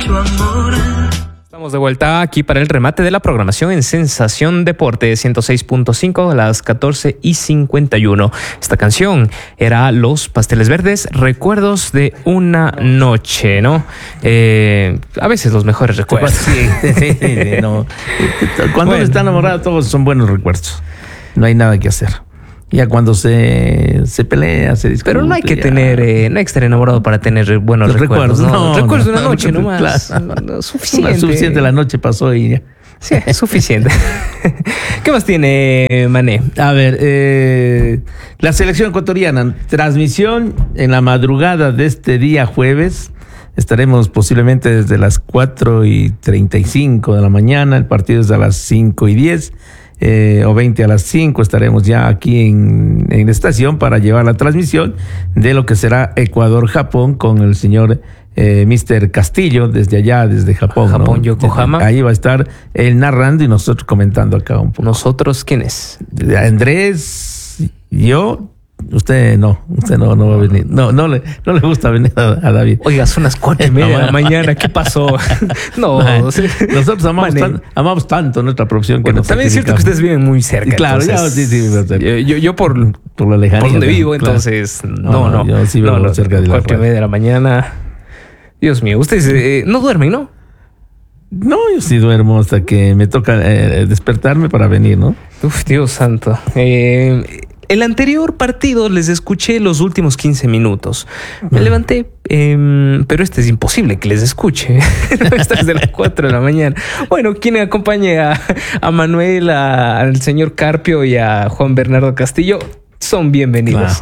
Estamos de vuelta aquí para el remate de la programación en Sensación Deporte 106.5 a las 14:51. Esta canción era Los Pasteles Verdes, Recuerdos de una Noche, ¿no? A veces los mejores recuerdos. Sí, no. Cuando uno está enamorado, todos son buenos recuerdos. No hay nada que hacer. Ya cuando se pelea, se discute. Pero no hay que tener, no hay que estar enamorado para tener buenos recuerdos. No, recuerdos de una noche nomás. Claro. Suficiente, la noche pasó y ya. Sí, es suficiente. ¿Qué más tiene Mané? A ver, la selección ecuatoriana, transmisión en la madrugada de este día jueves. Estaremos posiblemente desde las 4:35 de la mañana. El partido es a las 5:10. O 20 a las 5 estaremos ya aquí en la estación para llevar la transmisión de lo que será Ecuador-Japón con el señor Mr. Castillo desde allá, desde Japón. Japón, ¿no? Yokohama. Ahí va a estar él narrando y nosotros comentando acá un poco. ¿Nosotros quiénes? Andrés, yo. Usted no va a venir. No le gusta venir a David. Oiga, son las 4:30 de la mañana. ¿Qué pasó? No. Nosotros amamos tanto nuestra profesión. Bueno, también es cierto que ustedes viven muy cerca. Claro, entonces, sí. Yo por la lejanía. Por donde vivo, claro. Entonces, no. Yo sí vivo cerca de la 4:30 de la mañana. Dios mío, ustedes no duermen, ¿no? No, yo sí duermo hasta que me toca despertarme para venir, ¿no? Uf, Dios santo. El anterior partido les escuché los últimos 15 minutos. Me levanté, pero este es imposible que les escuche. Estás de las 4 de la mañana. Bueno, quien acompañe a Manuel, al señor Carpio y a Juan Bernardo Castillo son bienvenidos.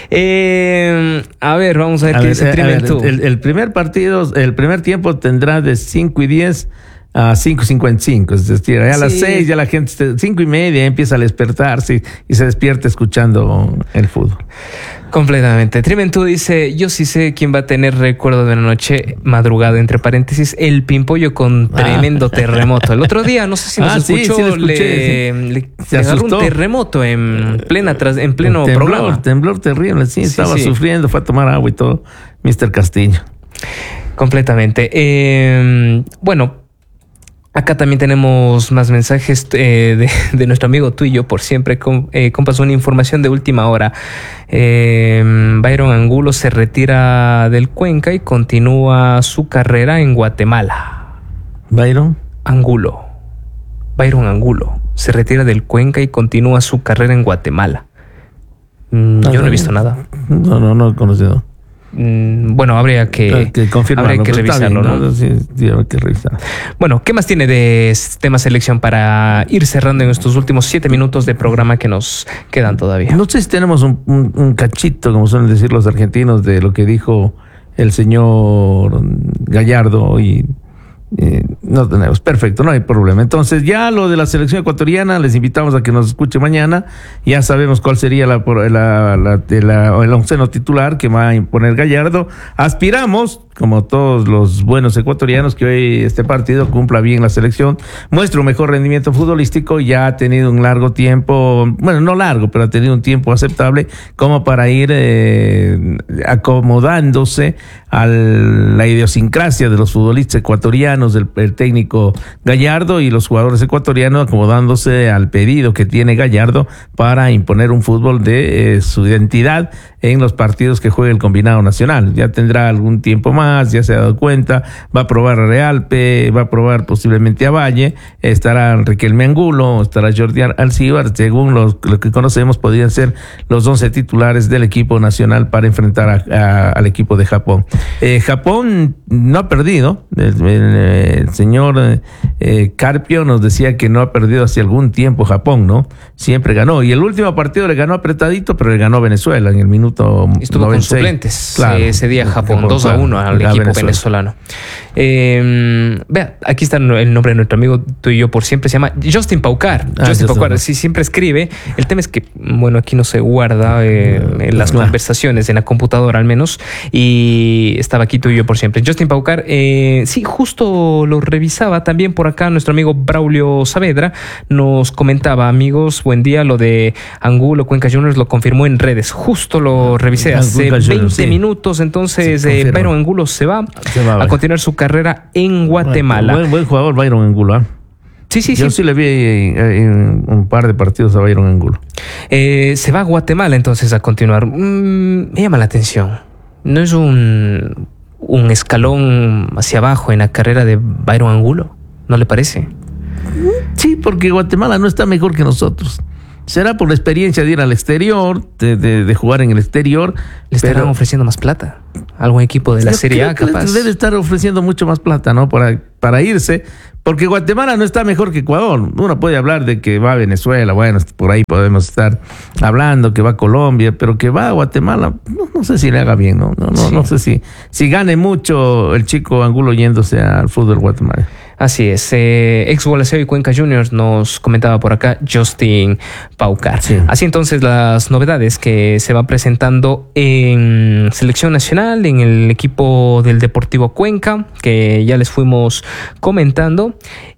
A ver, vamos a ver qué dice Trimento. El primer tiempo tendrá de 5:10 a 5:55, es decir, a las 6 ya la gente, 5:30 empieza a despertarse y se despierta escuchando el fútbol. Completamente. Trimentú dice, yo sí sé quién va a tener recuerdo de la noche madrugada, entre paréntesis, el Pimpollo con tremendo terremoto. El otro día, no sé si nos escuchó, le agarró un terremoto en pleno programa. Temblor terrible, estaba sufriendo, fue a tomar agua y todo, Mr. Castillo. Completamente. Bueno, acá también tenemos más mensajes de nuestro amigo Tú y Yo por Siempre. Compas, una información de última hora. Byron Angulo se retira del Cuenca y continúa su carrera en Guatemala. Byron Angulo se retira del Cuenca y continúa su carrera en Guatemala. Yo no he visto nada. No he conocido. Bueno, habría que revisarlo, ¿no? Sí, habría que revisar. Bueno, ¿qué más tiene de tema selección para ir cerrando en estos últimos 7 minutos de programa que nos quedan todavía? No sé si tenemos un cachito, como suelen decir los argentinos, de lo que dijo el señor Gallardo y no tenemos. Perfecto, no hay problema. Entonces, ya lo de la selección ecuatoriana, les invitamos a que nos escuche mañana. Ya sabemos cuál sería el onceno titular que va a imponer Gallardo. Aspiramos, como todos los buenos ecuatorianos, que hoy este partido cumpla bien la selección, muestre un mejor rendimiento futbolístico. Ya ha tenido un largo tiempo, bueno, no largo, pero ha tenido un tiempo aceptable como para ir acomodándose a la idiosincrasia de los futbolistas ecuatorianos, del técnico Gallardo, y los jugadores ecuatorianos acomodándose al pedido que tiene Gallardo para imponer un fútbol de su identidad en los partidos que juegue el combinado nacional. Ya tendrá algún tiempo más, ya se ha dado cuenta, va a probar a Realpe, va a probar posiblemente a Valle, estará Riquelme Angulo, estará Jordi Alcíbar, según lo que conocemos podrían ser los 11 titulares del equipo nacional para enfrentar al equipo de Japón. Japón no ha perdido, el señor Carpio nos decía que no ha perdido hace algún tiempo Japón, ¿no? Siempre ganó, y el último partido le ganó apretadito, pero le ganó Venezuela en el minuto estuvo 96. Con suplentes, claro, ese día Japón 2-1 al equipo venezolano. Vea, aquí está el nombre de nuestro amigo Tú y Yo por Siempre, se llama Justin Paucar. Justin Paucar, sí, siempre escribe. El tema es que, bueno, aquí no se guarda en las conversaciones, en la computadora al menos, y estaba aquí Tú y Yo por Siempre. Justin Paucar, sí, justo lo revisaba también por por acá nuestro amigo Braulio Saavedra nos comentaba, amigos, buen día, lo de Angulo, Cuenca Juniors lo confirmó en redes, justo lo revisé hace 20 minutos, entonces Byron Angulo se va a continuar su carrera en Guatemala. Buen jugador Byron Angulo, ¿eh? Sí. Yo sí le vi en un par de partidos a Byron Angulo. Se va a Guatemala entonces a continuar. Me llama la atención. ¿No es un escalón hacia abajo en la carrera de Byron Angulo? ¿No le parece? Sí, porque Guatemala no está mejor que nosotros. Será por la experiencia de ir al exterior, de jugar en el exterior. Le estarán ofreciendo más plata. Algún equipo de la Serie A, capaz. Debe estar ofreciendo mucho más plata, ¿no? Para irse. Porque Guatemala no está mejor que Ecuador. Uno puede hablar de que va a Venezuela, bueno, por ahí podemos estar hablando, que va a Colombia, pero que va a Guatemala, no sé si le haga bien, ¿no? No sé si gane mucho el chico Angulo yéndose al fútbol guatemalteco. Así es. Ex Gualaceo y Cuenca Juniors nos comentaba por acá Justin Paucar. Sí. Así entonces las novedades que se va presentando en selección nacional, en el equipo del Deportivo Cuenca, que ya les fuimos comentando,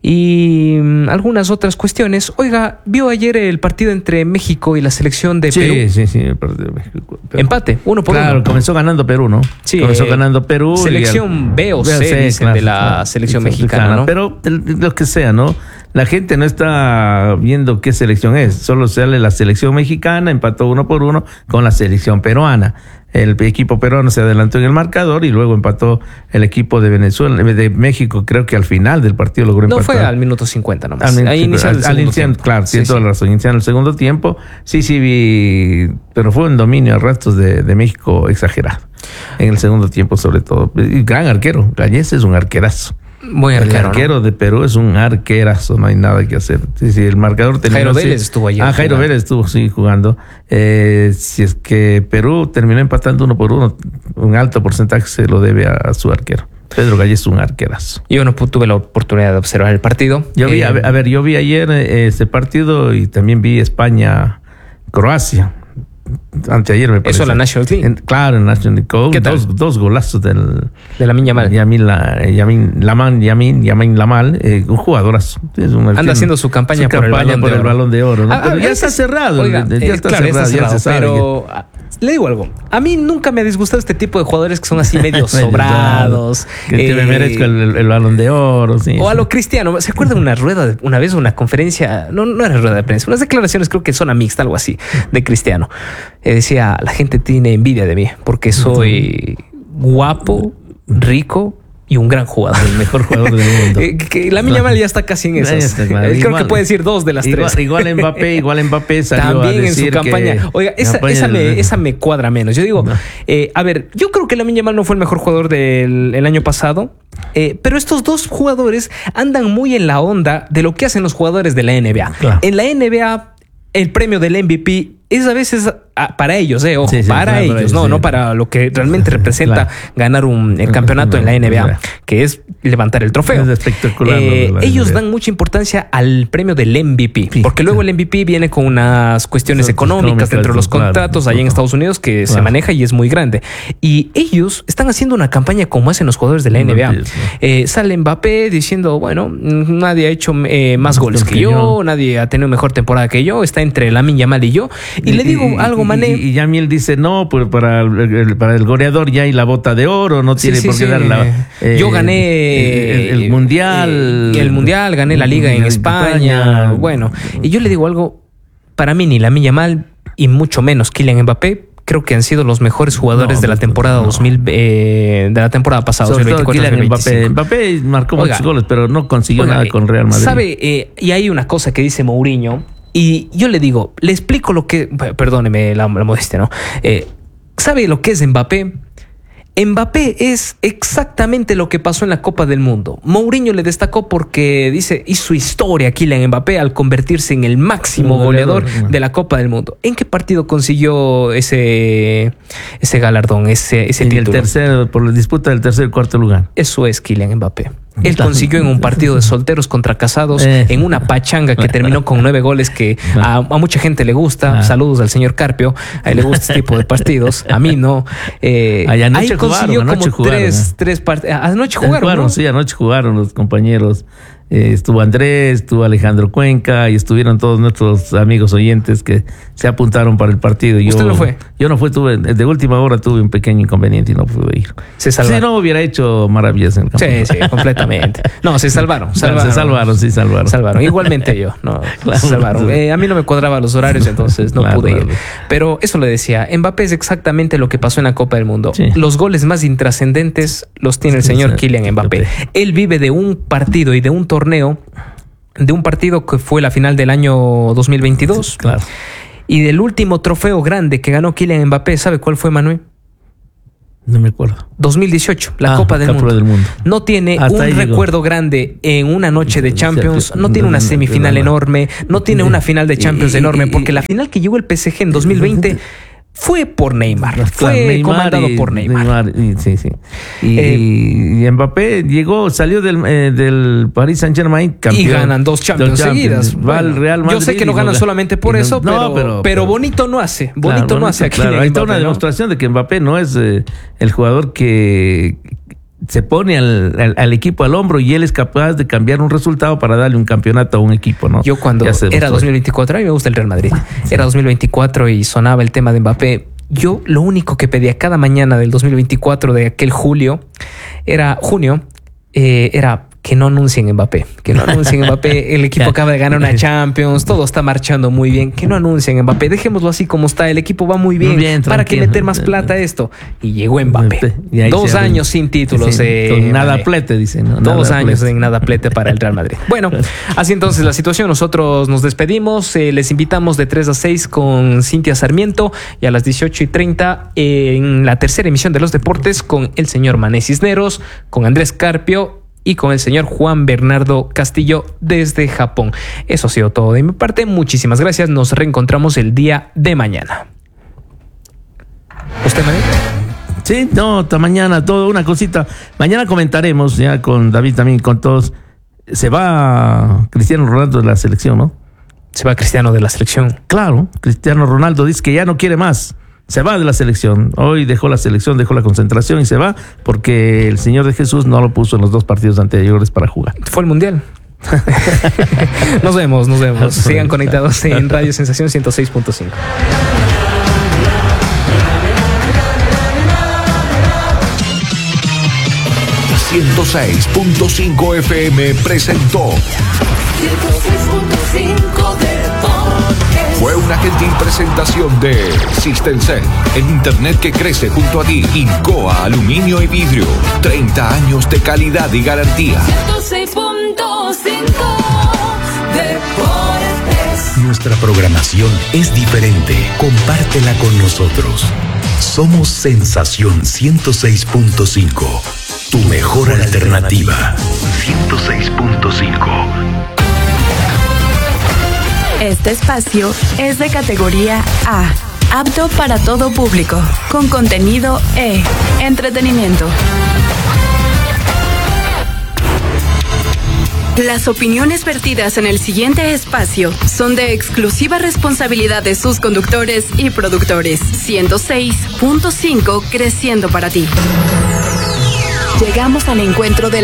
y algunas otras cuestiones. Oiga, ¿vio ayer el partido entre México y la selección de Perú? Sí, el partido de México. Perú. Empate, 1-1. Claro, comenzó ganando Perú, ¿no? Sí. Comenzó ganando Perú. Selección B o C, dicen, de la selección mexicana, ¿no? Pero lo que sea, ¿no? La gente no está viendo qué selección es. Solo sale la selección mexicana, empató 1-1 con la selección peruana. El equipo peruano se adelantó en el marcador y luego empató el equipo de Venezuela, de México, creo que al final del partido logró empatar. No fue al minuto 50 nomás. Ahí inició el segundo tiempo. Claro, tiene toda la razón. Iniciaron el segundo tiempo. Sí vi, pero fue un dominio a ratos de México exagerado. En el segundo tiempo, sobre todo. Y gran arquero. Gallés es un arquerazo. Muy arquero, el arquero, ¿no?, de Perú es un arquerazo, no hay nada que hacer. Sí, el marcador terminó. Jairo Vélez estuvo allá. Jairo Vélez estuvo jugando. Si es que Perú terminó empatando 1-1, un alto porcentaje se lo debe a su arquero. Pedro Gallés es un arquerazo. Yo no tuve la oportunidad de observar el partido. Yo vi, yo vi ayer ese partido y también vi España-Croacia. Anteayer me parece. Eso la National League. Claro, en National League. ¿Qué tal? Dos golazos de Lamine Yamal. Yamin Lamal, un jugadorazo. Anda haciendo su campaña por el Balón de Oro. ¿No? Pero ya está cerrado. Oiga, ya está cerrado. Ya se sabe. Pero le digo algo. A mí nunca me ha disgustado este tipo de jugadores que son así medio sobrados. Que me merezco el Balón de Oro. Sí, o a lo Cristiano. ¿Se acuerdan una vez una conferencia? No era rueda de prensa. Unas declaraciones, creo que zona mixta, algo así, de Cristiano. Decía, la gente tiene envidia de mí porque soy guapo, rico y un gran jugador. El mejor jugador del mundo. Lamine Yamal ya está casi en esas. Creo que puede decir 2 de las 3. Igual Mbappé salió también a decir en su campaña. Oiga, esa me cuadra menos. Yo digo, a ver, yo creo que Lamine Yamal no fue el mejor jugador del año pasado, pero estos dos jugadores andan muy en la onda de lo que hacen los jugadores de la NBA. Claro. En la NBA, el premio del MVP es a veces para ellos, ojo, para ellos, no para lo que realmente representa ganar el campeonato en la NBA, que es levantar el trofeo. Es espectacular. Ellos dan mucha importancia al premio del MVP, porque luego el MVP viene con unas cuestiones económicas dentro de los contratos allá en Estados Unidos que se maneja y es muy grande. Y ellos están haciendo una campaña como hacen los jugadores de la NBA. Sale Mbappé diciendo, bueno, nadie ha hecho más goles que yo, nadie ha tenido mejor temporada que yo, está entre Lamine Yamal y yo. Y le digo algo, Mané. Y Yamiel dice, no, pues para el goleador ya hay la bota de oro, no tiene por qué dar la... yo gané el Mundial. El Mundial, gané la Liga en España. Bueno, y yo le digo algo, para mí ni Lamine Yamal y mucho menos Kylian Mbappé creo que han sido los mejores jugadores de la temporada 2000, de la temporada pasada. Sobre todo Kylian Mbappé marcó muchos goles, pero no consiguió nada con Real Madrid. ¿Sabe? Y hay una cosa que dice Mourinho. Y yo le digo, le explico lo que... Perdóneme la modestia, ¿no? ¿Sabe lo que es Mbappé? Mbappé es exactamente lo que pasó en la Copa del Mundo. Mourinho le destacó porque hizo historia Kylian Mbappé al convertirse en el máximo goleador de la Copa del Mundo. ¿En qué partido consiguió ese galardón, ese título? El tercero, por la disputa del tercer y cuarto lugar. Eso es Kylian Mbappé. Él consiguió en un partido de solteros contra casados, en una pachanga que terminó con 9 goles que a mucha gente le gusta. Saludos al señor Carpio. A él le gusta este tipo de partidos. A mí no. Anoche consiguió como tres partidos. Anoche jugaron, ¿no? Sí, anoche jugaron los compañeros estuvo Andrés, estuvo Alejandro Cuenca y estuvieron todos nuestros amigos oyentes que se apuntaron para el partido. ¿Usted no fue? Yo no fui, de última hora tuve un pequeño inconveniente y no pude ir. Se salvaron. Si no, hubiera hecho maravillas en el campo. Sí, completamente. No, se salvaron. Se salvaron. Igualmente yo, no, claro, se salvaron. A mí no me cuadraban los horarios, entonces no pude ir. Pero eso le decía, Mbappé es exactamente lo que pasó en la Copa del Mundo. Sí. Los goles más intrascendentes los tiene el señor Kylian Mbappé. Él vive de un partido y de un torneo, de un partido que fue la final del año 2022. Sí, claro. Y del último trofeo grande que ganó Kylian Mbappé, ¿sabe cuál fue, Manuel? No me acuerdo. 2018, la Copa del Mundo. No tiene un recuerdo grande en una noche de Champions, no tiene una semifinal enorme, no tiene una final de Champions enorme, porque la final que llegó el PSG en 2020 fue por Neymar. Fue comandado por Neymar. Sí. Y Mbappé salió del Paris Saint-Germain campeón. Y ganan 2 Champions seguidas. Va al Real Madrid. Yo sé que no ganan solamente por eso, pero bonito no hace. Bonito no hace aquí. Claro, ahí está una demostración de que Mbappé no es el jugador que se pone al equipo al hombro y él es capaz de cambiar un resultado para darle un campeonato a un equipo, ¿no? Yo cuando era 2024, a mí me gusta el Real Madrid, era 2024 y sonaba el tema de Mbappé, yo lo único que pedía cada mañana del 2024 de aquel junio era que no anuncien Mbappé, el equipo acaba de ganar una Champions, todo está marchando muy bien, que no anuncien Mbappé, dejémoslo así como está, el equipo va muy bien ¿para qué meter más plata a esto? Y llegó Mbappé, 2 años sin títulos. Con nada plete, dicen. ¿No? 2 años sin nada plete para el Real Madrid. Bueno, así entonces la situación, nosotros nos despedimos, les invitamos de 3 a 6 con Cintia Sarmiento y a las 18:30 en la tercera emisión de Los Deportes con el señor Mané Cisneros, con Andrés Carpio y con el señor Juan Bernardo Castillo desde Japón. Eso ha sido todo de mi parte. Muchísimas gracias. Nos reencontramos el día de mañana. ¿Usted, Manuel? Sí, no, hasta mañana. Todo una cosita. Mañana comentaremos ya con David también, con todos. Se va Cristiano Ronaldo de la selección, ¿no? Se va Cristiano de la selección. Claro, Cristiano Ronaldo dice que ya no quiere más. Se va de la selección. Hoy dejó la selección, dejó la concentración y se va porque el Señor de Jesús no lo puso en los 2 partidos anteriores para jugar. Fue el Mundial. Nos vemos. Sigan conectados en Radio Sensación 106.5. 106.5 FM presentó 106.5 Deportes. Fue una gentil presentación de Sistencel, el internet que crece junto a ti. Incoa Aluminio y Vidrio, 30 años de calidad y garantía. 106.5 Deportes. Nuestra programación es diferente. Compártela con nosotros. Somos Sensación 106.5. Tu mejor alternativa. 106.5. Este espacio es de categoría A, apto para todo público, con contenido E, entretenimiento. Las opiniones vertidas en el siguiente espacio son de exclusiva responsabilidad de sus conductores y productores. 106.5 creciendo para ti. Llegamos al encuentro de la